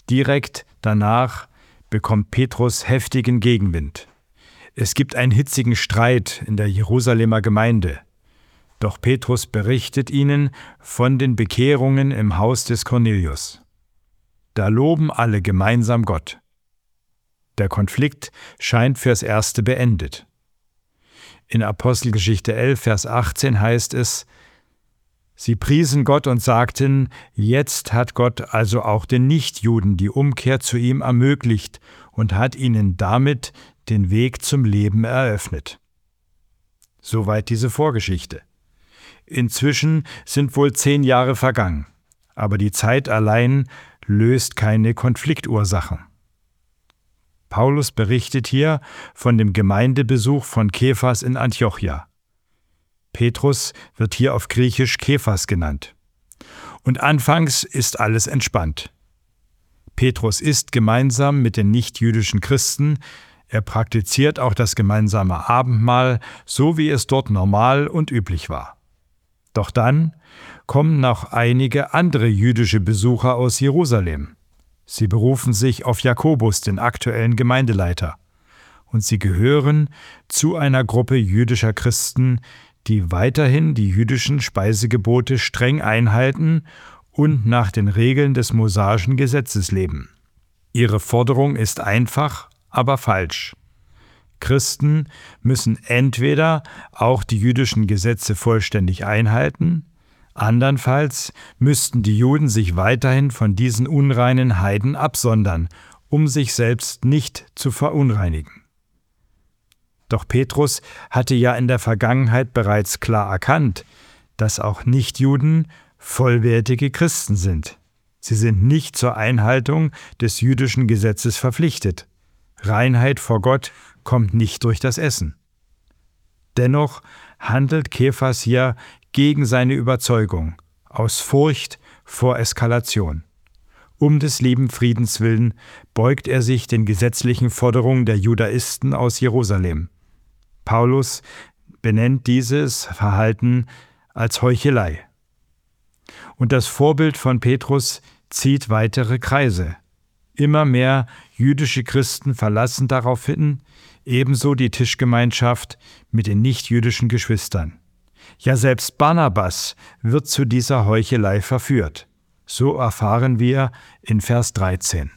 Direkt danach bekommt Petrus heftigen Gegenwind. Es gibt einen hitzigen Streit in der Jerusalemer Gemeinde. Doch Petrus berichtet ihnen von den Bekehrungen im Haus des Cornelius. Da loben alle gemeinsam Gott. Der Konflikt scheint fürs Erste beendet. In Apostelgeschichte 11, Vers 18 heißt es: Sie priesen Gott und sagten, jetzt hat Gott also auch den Nichtjuden die Umkehr zu ihm ermöglicht und hat ihnen damit den Weg zum Leben eröffnet. Soweit diese Vorgeschichte. Inzwischen sind wohl 10 Jahre vergangen, aber die Zeit allein löst keine Konfliktursachen. Paulus berichtet hier von dem Gemeindebesuch von Kephas in Antiochia. Petrus wird hier auf Griechisch Kephas genannt. Und anfangs ist alles entspannt. Petrus isst gemeinsam mit den nichtjüdischen Christen, er praktiziert auch das gemeinsame Abendmahl, so wie es dort normal und üblich war. Doch dann kommen noch einige andere jüdische Besucher aus Jerusalem. Sie berufen sich auf Jakobus, den aktuellen Gemeindeleiter. Und sie gehören zu einer Gruppe jüdischer Christen, die weiterhin die jüdischen Speisegebote streng einhalten und nach den Regeln des mosaischen Gesetzes leben. Ihre Forderung ist einfach, aber falsch. Christen müssen entweder auch die jüdischen Gesetze vollständig einhalten, andernfalls müssten die Juden sich weiterhin von diesen unreinen Heiden absondern, um sich selbst nicht zu verunreinigen. Doch Petrus hatte ja in der Vergangenheit bereits klar erkannt, dass auch Nichtjuden vollwertige Christen sind. Sie sind nicht zur Einhaltung des jüdischen Gesetzes verpflichtet. Reinheit vor Gott kommt nicht durch das Essen. Dennoch handelt Kephas hier gegen seine Überzeugung, aus Furcht vor Eskalation. Um des lieben Friedens willen beugt er sich den gesetzlichen Forderungen der Judaisten aus Jerusalem. Paulus benennt dieses Verhalten als Heuchelei. Und das Vorbild von Petrus zieht weitere Kreise. Immer mehr jüdische Christen verlassen daraufhin ebenso die Tischgemeinschaft mit den nichtjüdischen Geschwistern. Ja, selbst Barnabas wird zu dieser Heuchelei verführt. So erfahren wir in Vers 13.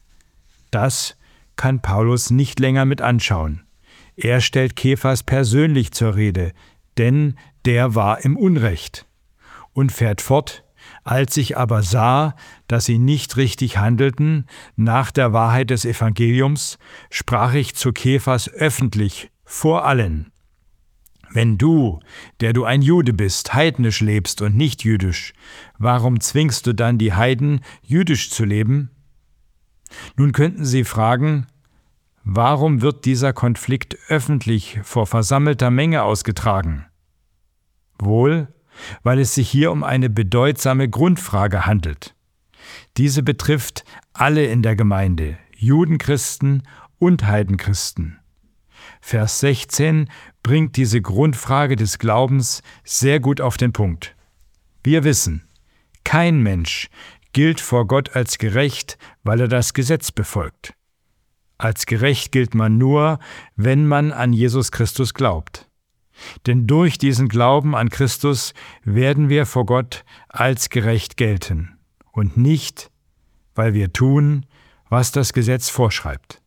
Das kann Paulus nicht länger mit anschauen. Er stellt Kephas persönlich zur Rede, denn der war im Unrecht. Und fährt fort: Als ich aber sah, dass sie nicht richtig handelten, nach der Wahrheit des Evangeliums, sprach ich zu Kephas öffentlich, vor allen: Wenn du, der du ein Jude bist, heidnisch lebst und nicht jüdisch, warum zwingst du dann die Heiden, jüdisch zu leben? Nun könnten Sie fragen, warum wird dieser Konflikt öffentlich vor versammelter Menge ausgetragen? Wohl, weil es sich hier um eine bedeutsame Grundfrage handelt. Diese betrifft alle in der Gemeinde, Judenchristen und Heidenchristen. Vers 16 bringt diese Grundfrage des Glaubens sehr gut auf den Punkt. Wir wissen, kein Mensch gilt vor Gott als gerecht, weil er das Gesetz befolgt. Als gerecht gilt man nur, wenn man an Jesus Christus glaubt. Denn durch diesen Glauben an Christus werden wir vor Gott als gerecht gelten und nicht, weil wir tun, was das Gesetz vorschreibt.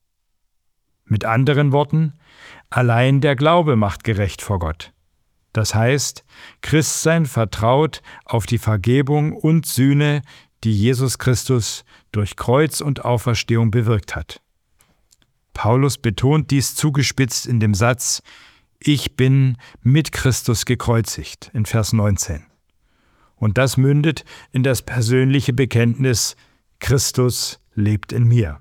Mit anderen Worten, allein der Glaube macht gerecht vor Gott. Das heißt, Christsein vertraut auf die Vergebung und Sühne, die Jesus Christus durch Kreuz und Auferstehung bewirkt hat. Paulus betont dies zugespitzt in dem Satz: Ich bin mit Christus gekreuzigt, in Vers 19. Und das mündet in das persönliche Bekenntnis: Christus lebt in mir.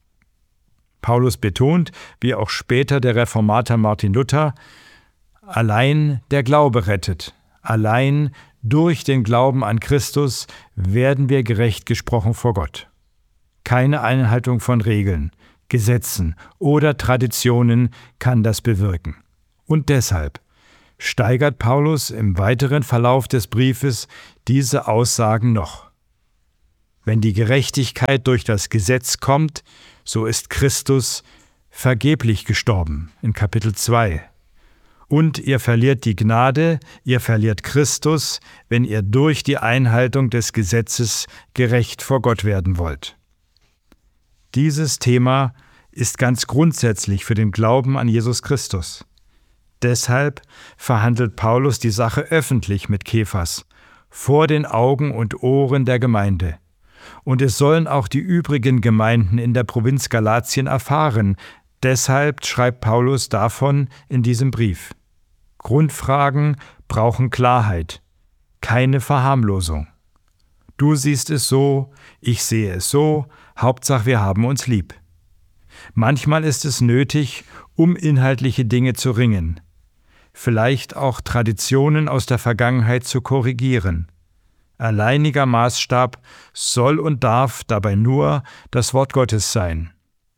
Paulus betont, wie auch später der Reformator Martin Luther, allein der Glaube rettet. Allein durch den Glauben an Christus werden wir gerecht gesprochen vor Gott. Keine Einhaltung von Regeln, Gesetzen oder Traditionen kann das bewirken. Und deshalb steigert Paulus im weiteren Verlauf des Briefes diese Aussagen noch. Wenn die Gerechtigkeit durch das Gesetz kommt, so ist Christus vergeblich gestorben, in Kapitel 2. Und ihr verliert die Gnade, ihr verliert Christus, wenn ihr durch die Einhaltung des Gesetzes gerecht vor Gott werden wollt. Dieses Thema ist ganz grundsätzlich für den Glauben an Jesus Christus. Deshalb verhandelt Paulus die Sache öffentlich mit Kephas, vor den Augen und Ohren der Gemeinde. Und es sollen auch die übrigen Gemeinden in der Provinz Galatien erfahren. Deshalb schreibt Paulus davon in diesem Brief. Grundfragen brauchen Klarheit, keine Verharmlosung. Du siehst es so, ich sehe es so, Hauptsache wir haben uns lieb. Manchmal ist es nötig, um inhaltliche Dinge zu ringen, vielleicht auch Traditionen aus der Vergangenheit zu korrigieren. Alleiniger Maßstab soll und darf dabei nur das Wort Gottes sein.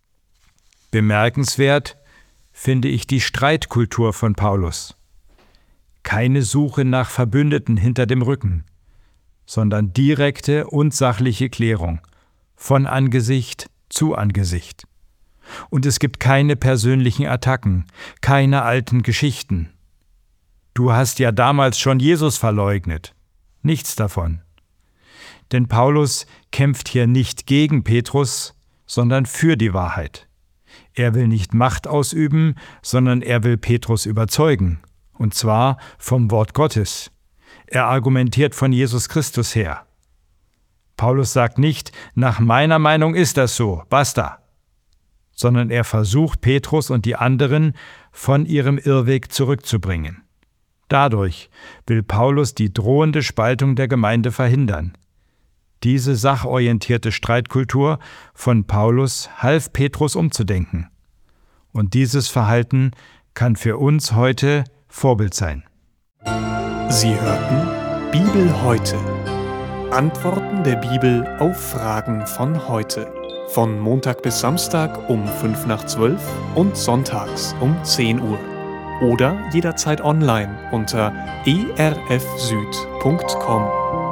Bemerkenswert finde ich die Streitkultur von Paulus. Keine Suche nach Verbündeten hinter dem Rücken, sondern direkte und sachliche Klärung, von Angesicht zu Angesicht. Und es gibt keine persönlichen Attacken, keine alten Geschichten. Du hast ja damals schon Jesus verleugnet. Nichts davon. Denn Paulus kämpft hier nicht gegen Petrus, sondern für die Wahrheit. Er will nicht Macht ausüben, sondern er will Petrus überzeugen, und zwar vom Wort Gottes. Er argumentiert von Jesus Christus her. Paulus sagt nicht, nach meiner Meinung ist das so, basta, sondern er versucht, Petrus und die anderen von ihrem Irrweg zurückzubringen. Dadurch will Paulus die drohende Spaltung der Gemeinde verhindern. Diese sachorientierte Streitkultur von Paulus half Petrus umzudenken. Und dieses Verhalten kann für uns heute Vorbild sein. Sie hörten Bibel heute. Antworten der Bibel auf Fragen von heute. Von Montag bis Samstag um 11:55 und sonntags um 10 Uhr. Oder jederzeit online unter erfsüd.com.